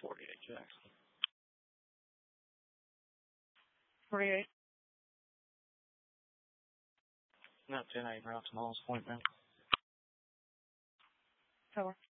48 Jackson. 48. Not 10-8, route to Moss Point, man. Tower.